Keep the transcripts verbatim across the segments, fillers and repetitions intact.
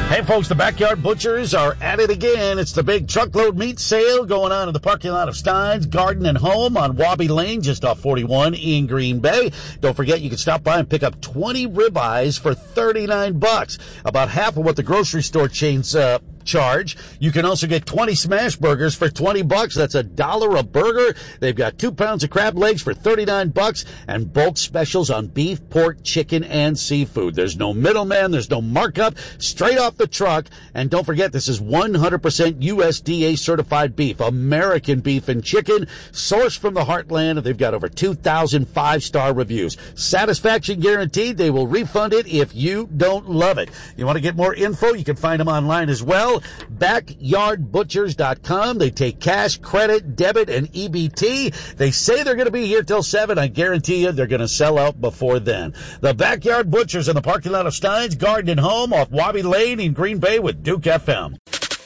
Hey, folks, the Backyard Butchers are at it again. It's the big truckload meat sale going on in the parking lot of Stein's Garden and Home on Wabi Lane, just off forty-one in Green Bay. Don't forget, you can stop by and pick up twenty ribeyes for thirty-nine bucks, about half of what the grocery store chains uh, charge. You can also get twenty smash burgers for twenty bucks. That's a dollar a burger. They've got two pounds of crab legs for thirty-nine bucks and bulk specials on beef, pork, chicken, and seafood. There's no middleman. There's no markup. Straight off the truck. And don't forget, this is one hundred percent U S D A certified beef, American beef and chicken, sourced from the heartland. They've got over two thousand five-star reviews. Satisfaction guaranteed. They will refund it if you don't love it. You want to get more info? You can find them online as well. backyard butchers dot com. They take cash, credit, debit, and E B T. They say they're going to be here till seven. I guarantee you they're going to sell out before then. The Backyard Butchers in the parking lot of Stein's Garden and Home off Wabi Lane in Green Bay with Duke F M.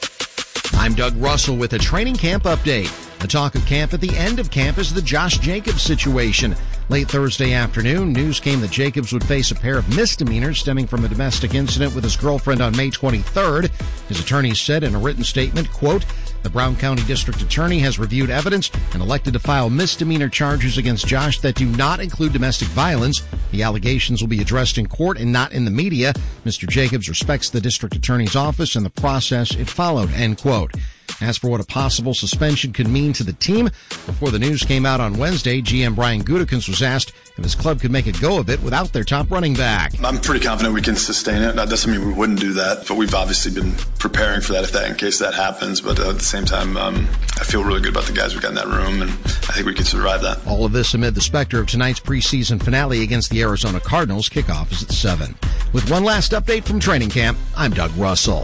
I'm Doug Russell with a training camp update. The talk of camp at the end of camp is the Josh Jacobs situation. Late Thursday afternoon, news came that Jacobs would face a pair of misdemeanors stemming from a domestic incident with his girlfriend on May twenty-third. His attorney said in a written statement, quote, "The Brown County District Attorney has reviewed evidence and elected to file misdemeanor charges against Josh that do not include domestic violence. The allegations will be addressed in court and not in the media. Mister Jacobs respects the District Attorney's office and the process it followed," end quote. As for what a possible suspension could mean to the team, before the news came out on Wednesday, G M Brian Gutekunst was asked if his club could make a go of it without their top running back. I'm pretty confident we can sustain it. That doesn't mean we wouldn't do that, but we've obviously been preparing for that if that, in case that happens. But uh, at the same time, um, I feel really good about the guys we got in that room, and I think we can survive that. All of this amid the specter of tonight's preseason finale against the Arizona Cardinals. Kickoff is at seven. With one last update from training camp, I'm Doug Russell.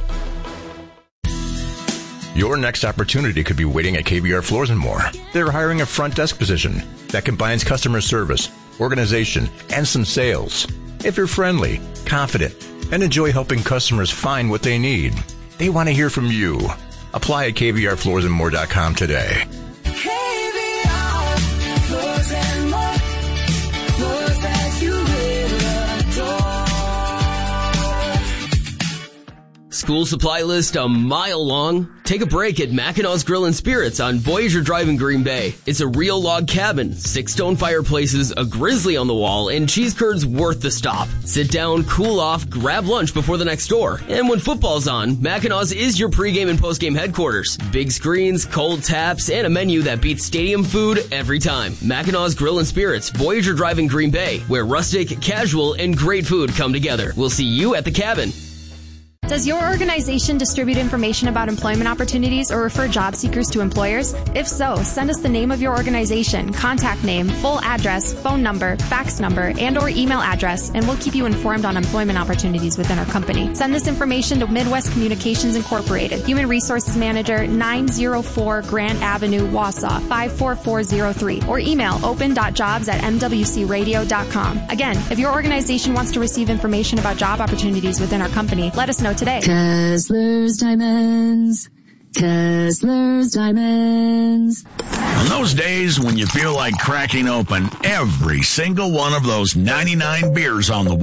Your next opportunity could be waiting at K B R Floors and More. They're hiring a front desk position that combines customer service, organization, and some sales. If you're friendly, confident, and enjoy helping customers find what they need, they want to hear from you. Apply at K B R floors and more dot com today. K B R Floors and More, floors that you will adore. School supply list a mile long? Take a break at Mackinaw's Grill and Spirits on Voyager Drive in Green Bay. It's a real log cabin, six stone fireplaces, a grizzly on the wall, and cheese curds worth the stop. Sit down, cool off, grab lunch before the next door. And when football's on, Mackinaw's is your pregame and postgame headquarters. Big screens, cold taps, and a menu that beats stadium food every time. Mackinaw's Grill and Spirits, Voyager Drive in Green Bay, where rustic, casual, and great food come together. We'll see you at the cabin. Does your organization distribute information about employment opportunities or refer job seekers to employers? If so, send us the name of your organization, contact name, full address, phone number, fax number, and or email address, and we'll keep you informed on employment opportunities within our company. Send this information to Midwest Communications Incorporated, Human Resources Manager, nine oh four Grant Avenue, Wausau, five four four zero three, or email open dot jobs at m w c radio dot com. Again, if your organization wants to receive information about job opportunities within our company, let us know today. Kessler's Diamonds. Kessler's Diamonds. On those days when you feel like cracking open every single one of those ninety-nine beers on the